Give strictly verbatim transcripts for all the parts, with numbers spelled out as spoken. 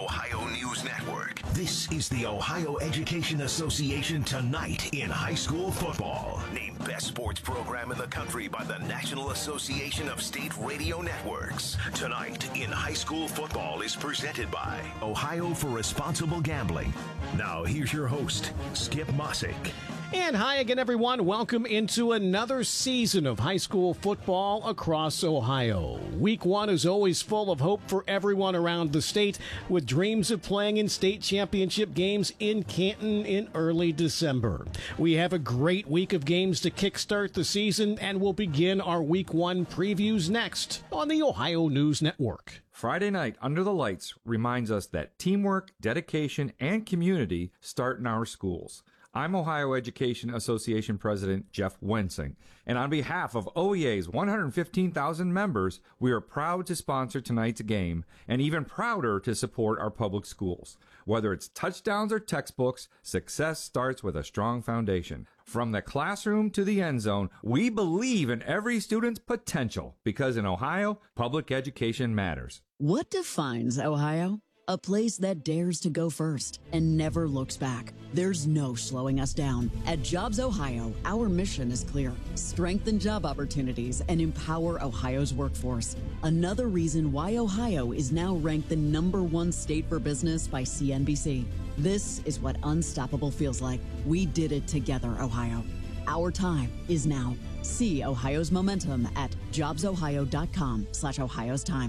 Ohio News Network. This is the Ohio Education Association Tonight in High School Football. Named Best Sports Program in the Country by the National Association of State Radio Networks. Tonight in High School Football is presented by Ohio for Responsible Gambling. Now here's your host, Skip Mossick. And hi again, everyone. Welcome into another season of high school football across Ohio. Week one is always full of hope for everyone around the state, with dreams of playing in state championship games in Canton in early December. We have a great week of games to kickstart the season, and we'll begin our week one previews next on the Ohio News Network. Friday night under the lights reminds us that teamwork, dedication, and community start in our schools. I'm Ohio Education Association President Jeff Wensing, and on behalf of O E A's one hundred fifteen thousand members, we are proud to sponsor tonight's game and even prouder to support our public schools. Whether it's touchdowns or textbooks, success starts with a strong foundation. From the classroom to the end zone, we believe in every student's potential because in Ohio, public education matters. What defines Ohio? A place that dares to go first and never looks back. There's no slowing us down. At Jobs Ohio, our mission is clear. Strengthen job opportunities and empower Ohio's workforce. Another reason why Ohio is now ranked the number one state for business by C N B C. This is what unstoppable feels like. We did it together, Ohio. Our time is now. See Ohio's momentum at jobsohio.com slash Ohio's time.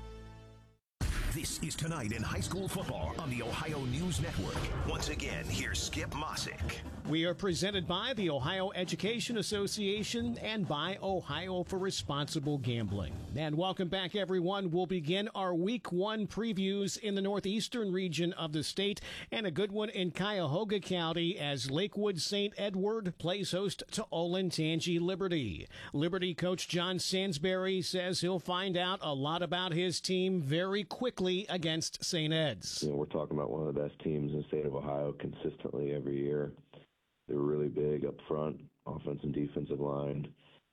This is Tonight in High School Football on the Ohio News Network. Once again, here's Skip Mossick. We are presented by the Ohio Education Association and by Ohio for Responsible Gambling. And welcome back, everyone. We'll begin our week one previews in the northeastern region of the state, and a good one in Cuyahoga County as Lakewood Saint Edward plays host to Olentangy Liberty. Liberty coach John Sansbury says he'll find out a lot about his team very quickly against Saint Ed's. You know, we're talking about one of the best teams in the state of Ohio consistently every year. They're really big up front, offensive and defensive line.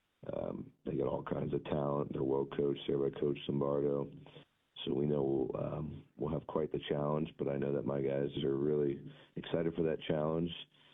Um, they got all kinds of talent. They're well coached there by Coach Zimbardo. So we know we'll, um, we'll have quite the challenge, but I know that my guys are really excited for that challenge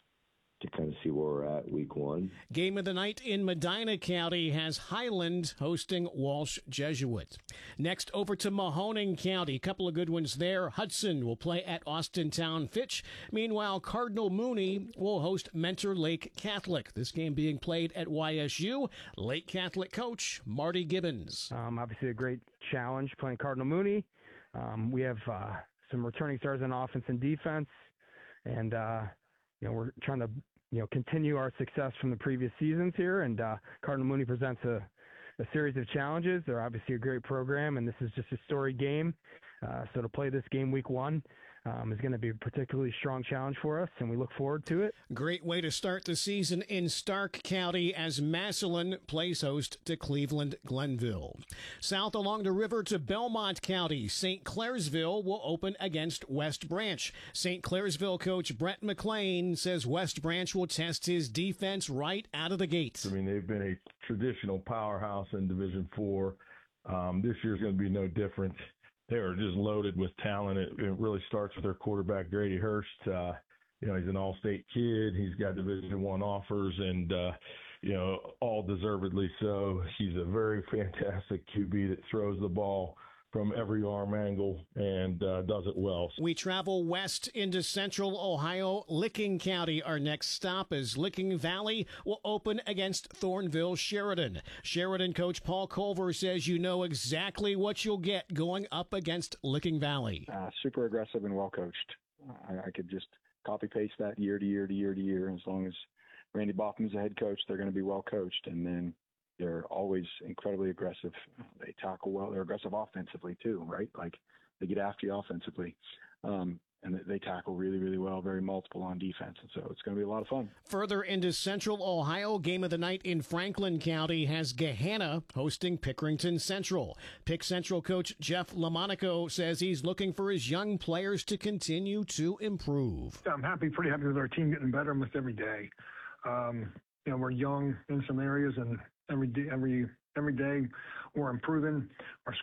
to kind of see where we're at week one. Game of the night in Medina County has Highland hosting Walsh Jesuit. Next, over to Mahoning County. A couple of good ones there. Hudson will play at Austintown Fitch. Meanwhile, Cardinal Mooney will host Mentor Lake Catholic. This game being played at Y S U. Lake Catholic coach Marty Gibbons. Um, obviously a great challenge playing Cardinal Mooney. Um, we have uh, some returning stars on offense and defense, and uh, you know we're trying to you know, continue our success from the previous seasons here. And uh, Cardinal Mooney presents a, a series of challenges. They're obviously a great program, and this is just a storied game. Uh, so to play this game week one um, is going to be a particularly strong challenge for us, and we look forward to it. Great way to start the season in Stark County as Massillon plays host to Cleveland Glenville. South along the river to Belmont County, Saint Clairsville will open against West Branch. Saint Clairsville coach Brett McLean says West Branch will test his defense right out of the gates. I mean, they've been a traditional powerhouse in Division Four. Um, this year's going to be no different. They are just loaded with talent. It, it really starts with their quarterback, Grady Hurst. Uh, you know, he's an all-state kid. He's got Division One offers, and uh, you know, all deservedly so. He's a very fantastic Q B that throws the ball from every arm angle and uh, does it well. We travel west into central Ohio. Licking County, our next stop, as Licking Valley will open against Thornville Sheridan. Sheridan coach Paul Culver says you know exactly what you'll get going up against Licking Valley. Uh, super aggressive and well coached. I, I could just copy paste that year to year to year to year. As long as Randy Boffman's the head coach, they're going to be well coached. And then they're always incredibly aggressive. They tackle well. They're aggressive offensively too, right? Like they get after you offensively. Um, and they tackle really, really well, very multiple on defense. And so it's going to be a lot of fun. Further into central Ohio, game of the night in Franklin County has Gahanna hosting Pickerington Central. Pick Central coach Jeff Lamonaco says he's looking for his young players to continue to improve. I'm happy, pretty happy with our team getting better almost every day. Um, you know, we're young in some areas, and every day, every every day we're improving. Our